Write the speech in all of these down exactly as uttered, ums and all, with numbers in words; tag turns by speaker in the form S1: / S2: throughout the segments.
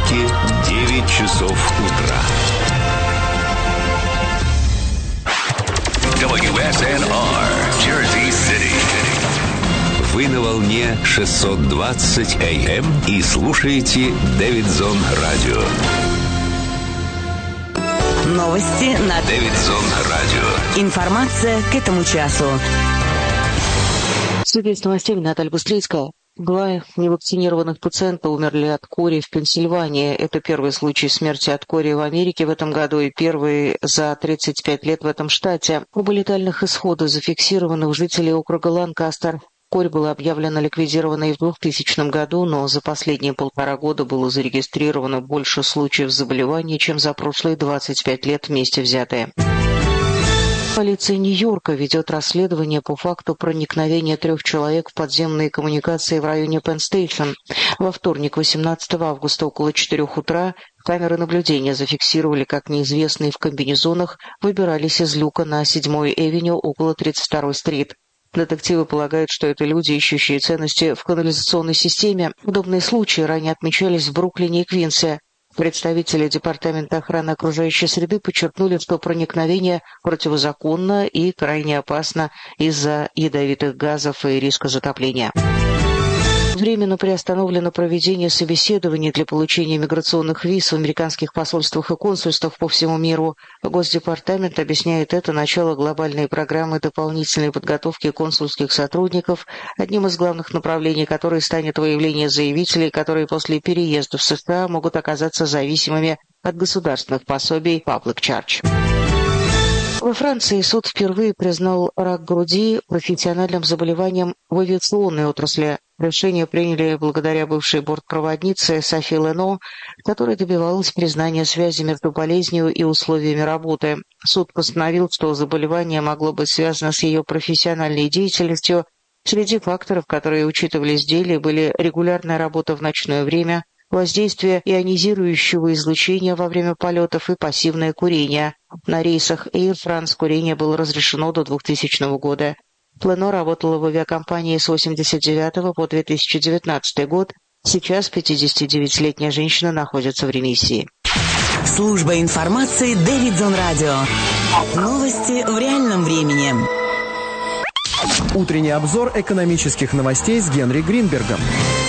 S1: Нью-Йорке девять часов утра. дабл ю эс эн ар, Jersey City. Вы на волне шестьсот двадцать эй эм и слушаете Дэвидсон Радио.
S2: Новости на
S1: Дэвидсон Радио.
S2: Информация к этому часу.
S3: В студии с новостями Наталья Быстрицкая. Два невакцинированных пациента умерли от кори в Пенсильвании. Это первый случай смерти от кори в Америке в этом году и первый за тридцать пять лет в этом штате. Оба летальных исхода зафиксированы у жителей округа Ланкастер. Корь была объявлена ликвидированной в двухтысячном году, но за последние полтора года было зарегистрировано больше случаев заболевания, чем за прошлые двадцать пять лет вместе взятые. Полиция Нью-Йорка ведет расследование по факту проникновения трех человек в подземные коммуникации в районе Пенн-Стейшн. Во вторник, восемнадцатого августа, около четырех утра, камеры наблюдения зафиксировали, как неизвестные в комбинезонах выбирались из люка на седьмой авеню около тридцать второй стрит. Детективы полагают, что это люди, ищущие ценности в канализационной системе. Подобные случаи ранее отмечались в Бруклине и Квинсе. Представители Департамента охраны окружающей среды подчеркнули, что проникновение противозаконно и крайне опасно из-за ядовитых газов и риска затопления. Временно приостановлено проведение собеседований для получения миграционных виз в американских посольствах и консульствах по всему миру. Госдепартамент объясняет это начало глобальной программы дополнительной подготовки консульских сотрудников, одним из главных направлений которой станет выявление заявителей, которые после переезда в США могут оказаться зависимыми от государственных пособий Public Charge. Во Франции суд впервые признал рак груди профессиональным заболеванием в авиационной отрасли. Решение приняли благодаря бывшей бортпроводнице Софи Лено, которая добивалась признания связи между болезнью и условиями работы. Суд постановил, что заболевание могло быть связано с ее профессиональной деятельностью. Среди факторов, которые учитывались в деле, были регулярная работа в ночное время, воздействие ионизирующего излучения во время полетов и пассивное курение. На рейсах Air France курение было разрешено до двухтысячного года. Лено работала в авиакомпании с восемьдесят девятого по две тысячи девятнадцатый год. Сейчас пятидесятидевятилетняя женщина находится в ремиссии.
S2: Служба информации Дэвидсон Радио. Новости в реальном времени.
S4: Утренний обзор экономических новостей с Генри Гринбергом.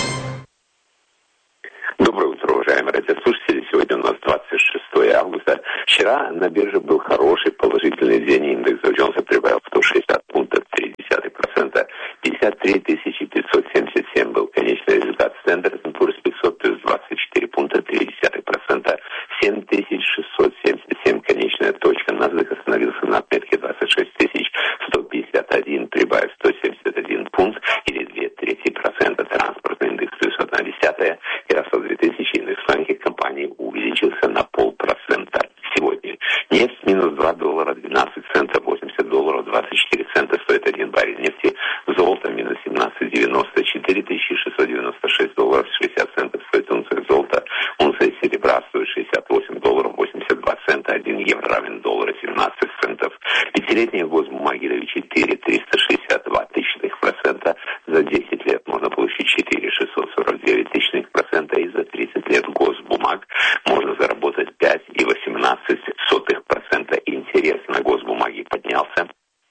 S5: Доброе утро, уважаемые радиослушатели. Сегодня у нас двадцать шестое августа. Вчера на бирже был хороший положительный день. Индекс Dow Jones прибавил сто шестьдесят пунктов, три десятых процента. пятьдесят три тысячи пятьсот семьдесят семь был конечный результат. Standard энд Poor's пятьсот плюс двадцать четыре пункта, три десятых процента. семь тысяч шестьсот семьдесят семь конечная точка. NASDAQ остановился на отметке двадцать шесть тысяч сто пятьдесят один, прибавив сто семьдесят один пункт или две трети процента. Транспортный индекс плюс одна десятая. Ярослав две тысячи, индекс франких компаний увеличился на полпроцента сегодня. Нефть минус два доллара двенадцать центов, восемьдесят долларов двадцать четыре цента стоит один баррель нефти. Золото минус семнадцать девяносто, четыре тысячи шестьсот девяносто шесть долларов шестьдесят центов стоит унция золота. Унция серебра стоит шестьдесят восемь долларов восемьдесят два цента, один евро равен доллару семнадцать центов. Пятилетние госбумаги дают четыре триста шестьдесят два тысячных процента. За десять лет можно получить четыре шестьсот сорок девять тысячных процента, и за тридцать лет госбумаг можно заработать пять и восемнадцать сотых процента. Интерес на госбумаги поднялся,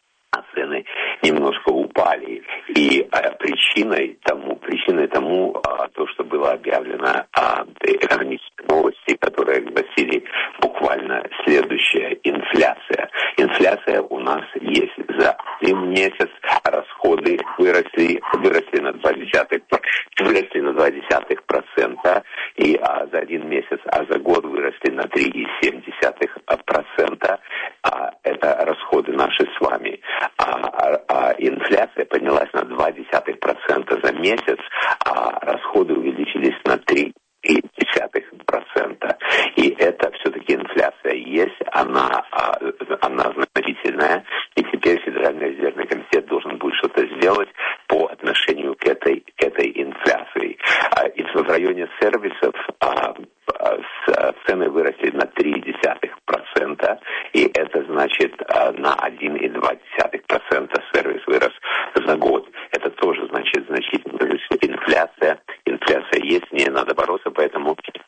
S5: а цены немножко упали. И а, причиной тому, причиной тому а, то, что было объявлено а, экономические новости, которые гласили буквально следующее: инфляция. Инфляция у нас есть за один месяц, расходы выросли, выросли на два десятых, выросли на два десятых процента, и а, за один месяц, а за год выросли на три и семь десятых процента. А, это расходы наши с вами. А, а, а инфляция поднялась на два десятых процента за месяц, а расходы увеличились на три десятых процента. И это все-таки инфляция есть, она, она значительная, и теперь Федеральный резервный комитет должен будет что-то сделать по отношению к этой, к этой инфляции. И в районе сервисов цены выросли на три десятых процента, и это значит на один и два десятых процента сервис вырос за год. Это тоже значит значительно инфляция. Инфляция есть, с ней надо бороться, поэтому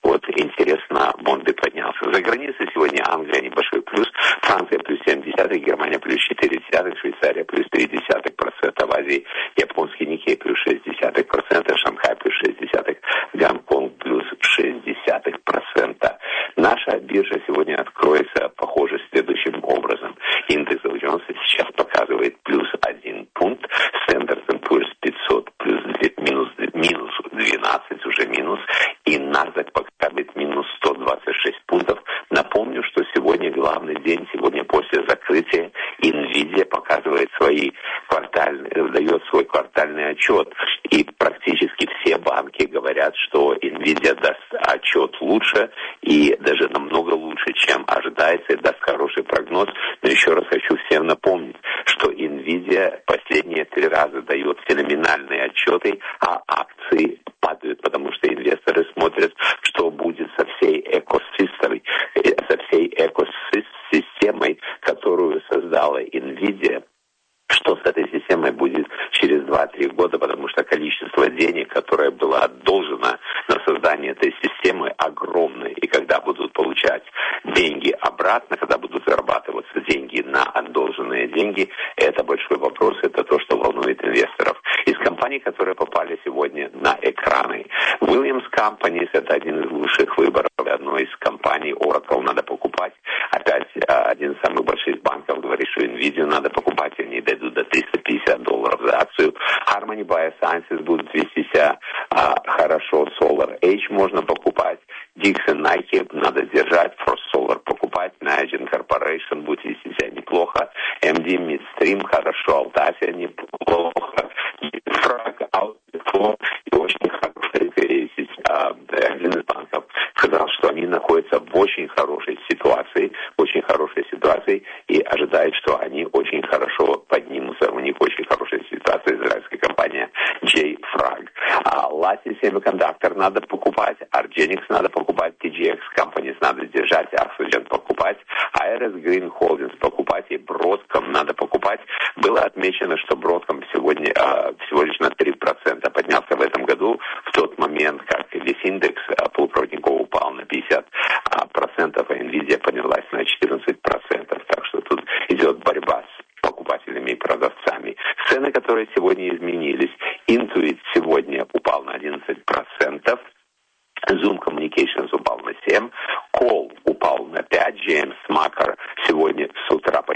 S5: вот интерес на бонды поднялся. За границей сегодня Англия небольшой плюс, Франция плюс семь десятых, Германия плюс четыре десятых, Швейцария плюс три десятых процента, в Азии японский Никей плюс шесть десятых процента, Шанхай плюс шесть десятых, Гонконг плюс шесть десятых процента. Наша биржа сегодня откроется, похоже, следующим образом. Индекс Dow Jones сейчас показывает плюс один пункт, Standard энд Poor's пятьсот плюс минус, минус двенадцать, уже минус, и NASDAQ показывает минус сто двадцать шесть пунктов. Напомню, что сегодня главный день, сегодня после закрытия NVIDIA показывает свои квартальные, дает свой квартальный отчет, и практически все банки говорят, что NVIDIA даст отчет лучше, и даже намного лучше, чем ожидается, и даст хороший прогноз. Но еще раз хочу всем напомнить, что NVIDIA последние три раза дает феноменальные отчеты, а акции падают, потому что инвесторы смотрят, что будет со всей экосистемой, со всей экосистемой, которую создала NVIDIA, что с этой системой будет через два-три года, потому что количество денег, которое было отдолжено на создание этой системы, огромное. И когда будут получать деньги обратно, когда будут зарабатываться деньги на одолженные деньги, это большой вопрос, это то, что волнует инвесторов. Из компаний, которые попали сегодня на экраны, Williams Companies – это один из лучших выборов. Одной из компаний Oracle надо покупать. Опять один из самых больших банков говорит, что NVIDIA надо покупать, они дойдут до триста пятьдесят долларов за акцию. Harmony Biosciences будут вести себя а, хорошо. Solar Edge можно покупать. Dixon Nike надо держать. First Solar покупать. Niagen Corporation будет вести себя неплохо. эм ди Midstream хорошо. Altasia неплохо. Frag Outflow и очень хороший. Один из банков сказал, что они находятся в очень хорошей ситуации, очень хорошей ситуации, и ожидает, что они очень хорошо поднимутся. У них очень хорошая ситуация, израильская компания J-Frag. А Lattice Semiconductor надо покупать, Argenix надо покупать, ти джи экс Companies надо держать, Oxygen покупать, эй ар эс Green Holdings покупать и Broadcom надо покупать. Было отмечено, что Broadcom сегодня а, всего лишь на три процента поднялся в этом году, в тот момент, как весь индекс а, полупроводников упал на пятьдесят процентов, а NVIDIA поднялась на четырнадцать процентов. Так что тут идет борьба с покупателями и продавцами. Цены, которые сегодня изменились. Intuit сегодня упал на одиннадцать процентов. Zoom Communications упал на семь, Call упал на пять, джеймс Макар сегодня с утра